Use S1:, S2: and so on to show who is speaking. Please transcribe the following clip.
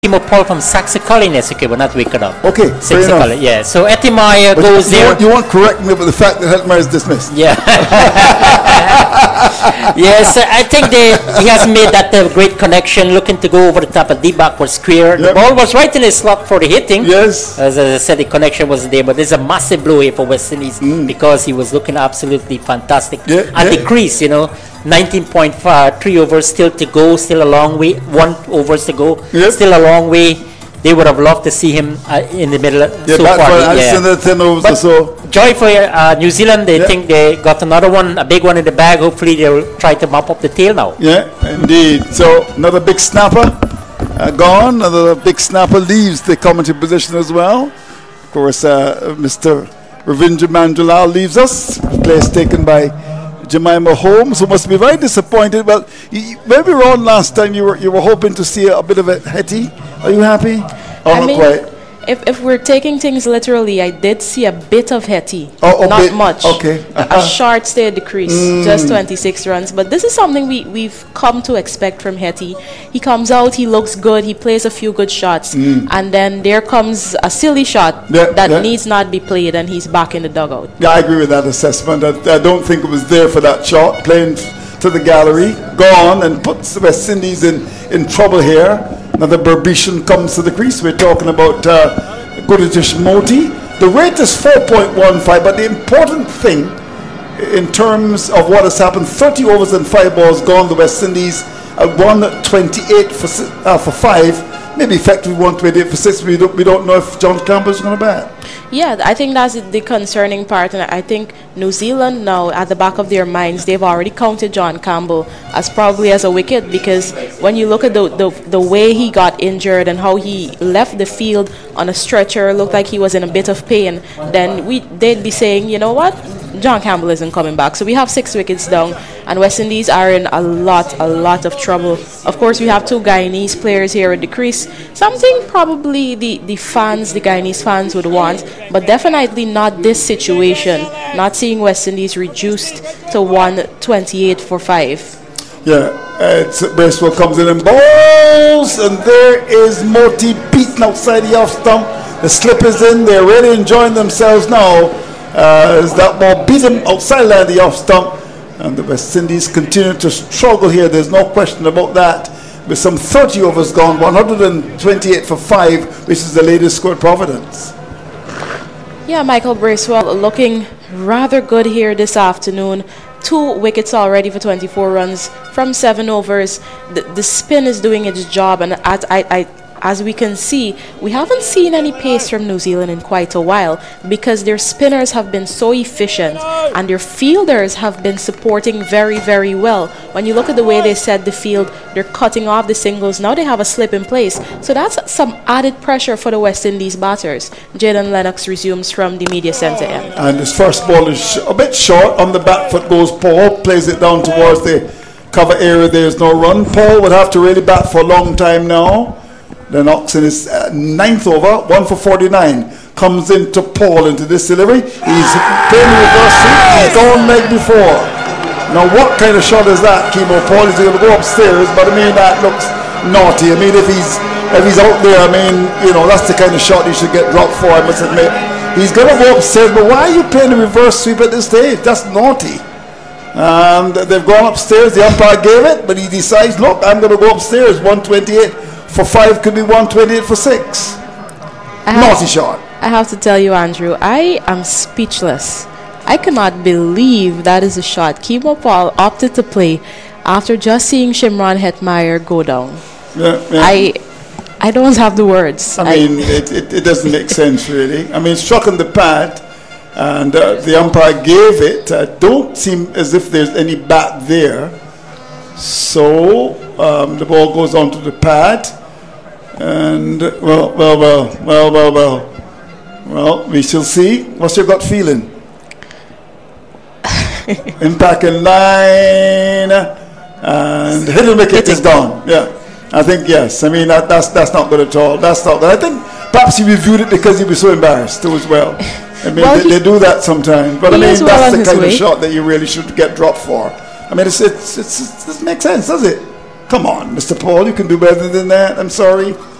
S1: Timo Paul from Saxicoli, okay, but not Wickedham.
S2: Okay, fair enough.
S1: Yeah. So Hetmeyer goes there.
S2: You won't correct me about the fact that Hetmeyer is dismissed.
S1: Yeah. Yes, I think he has made that great connection, looking to go over the top of the backward square. Yep. The ball was right in his slot for the hitting.
S2: Yes.
S1: As I said, the connection was there, but there's a massive blow here for West Indies because he was looking absolutely fantastic at the crease, 19.3 overs still to go, still a long way, 1 overs to go, still a long way. They would have loved to see him in the middle so far.
S2: 10 overs or so.
S1: Joy for New Zealand. They think they got another one, a big one in the bag. Hopefully they'll try to mop up the tail now.
S2: Yeah, indeed. So another big snapper gone. Another big snapper leaves the commentary position as well. Of course, Mr. Ravindra Manjalal leaves us. Place taken by Jemima Holmes, who must be very disappointed. Well, when we were on last time, you were hoping to see a bit of a Hetty. Are you happy?
S3: I mean, if we're taking things literally, I did see a bit of Hetty. Not much.
S2: Okay.
S3: A short stay at the crease, just 26 runs. But this is something we've come to expect from Hetty. He comes out, he looks good, he plays a few good shots, and then there comes a silly shot that needs not be played, and he's back in the dugout.
S2: Yeah, I agree with that assessment. I don't think it was there for that shot. Playing to the gallery, gone, and puts the West Indies in trouble here. Another Berbishan comes to the crease. We're talking about Gudatish Moti. The rate is 4.15, but the important thing in terms of what has happened, 30 overs and 5 balls gone. The West Indies at 128 for 5, maybe effectively 128 for 6. We don't know if John Campbell is going to bat.
S3: Yeah, I think that's the concerning part, and I think New Zealand now, at the back of their minds, they've already counted John Campbell as probably as a wicket, because when you look at the way he got injured and how he left the field on a stretcher, looked like he was in a bit of pain, then they'd be saying, you know what, John Campbell isn't coming back. So we have 6 wickets down, and West Indies are in a lot of trouble. Of course, we have 2 Guyanese players here at the crease, something probably the Guyanese fans would want, but definitely not this situation, not seeing West Indies reduced to 128 for 5.
S2: Yeah, Bracewell comes in and bowls, and there is Moti beaten outside the off stump. The slip is in, they're really enjoying themselves now. As that ball beat him outside the off stump, and the West Indies continue to struggle here. There's no question about that. With some 30 overs gone, 128 for 5, which is the latest score at Providence.
S3: Yeah, Michael Bracewell looking rather good here this afternoon. 2 wickets already for 24 runs from 7 overs. The spin is doing its job, and as we can see, we haven't seen any pace from New Zealand in quite a while, because their spinners have been so efficient and their fielders have been supporting very, very well. When you look at the way they set the field, they're cutting off the singles. Now they have a slip in place. So that's some added pressure for the West Indies batters. Jaden Lennox resumes from the media center end.
S2: And his first ball is a bit short. On the back foot goes Paul, plays it down towards the cover area. There's no run. Paul would have to really bat for a long time now. Lennox in his 9th over, 1 for 49. Comes into Paul into this delivery. He's playing reverse sweep. He's gone leg before. Now what kind of shot is that, Kimo Paul? Is going to go upstairs, but I mean that looks naughty. I mean if he's out there, I mean, that's the kind of shot he should get dropped for, I must admit. He's going to go upstairs, but why are you playing a reverse sweep at this stage? That's naughty. And they've gone upstairs. The umpire gave it, but he decides, look, I'm going to go upstairs. 128 for 5 could be 128 for 6. Naughty shot.
S3: I have to tell you, Andrew, I am speechless. I cannot believe that is a shot Kimo Paul opted to play after just seeing Shimron Hetmeyer go down.
S2: Yeah.
S3: I don't have the words.
S2: I mean, it doesn't make sense, really. I mean, struck on the pad, and the umpire gave it. Don't seem as if there's any bat there. So the ball goes onto the pad, and well, we shall see. What's your gut feeling? Impact in line, and the hidden wicket is gone. Yeah, I think yes. I mean that's not good at all. That's not good. I think perhaps he reviewed it because he was so embarrassed too as well. I mean they do that sometimes, but I mean that's the kind of shot that you really should get dropped for. I mean it doesn't make sense, does it? Come on, Mr. Paul, you can do better than that. I'm sorry.